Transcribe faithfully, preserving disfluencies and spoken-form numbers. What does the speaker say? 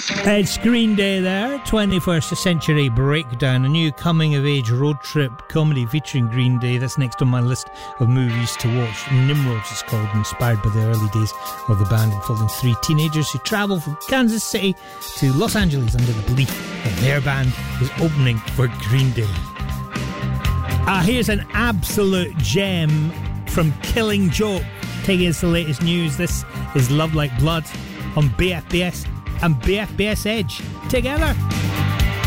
It's Green Day there, twenty-first Century Breakdown, a new coming-of-age road trip comedy featuring Green Day. That's next on my list of movies to watch. Nimrods is called, inspired by the early days of the band, involving three teenagers who travel from Kansas City to Los Angeles under the belief that their band is opening for Green Day. Ah, here's an absolute gem from Killing Joke, taking us the latest news. This is Love Like Blood on B F B S and B F B S Edge together.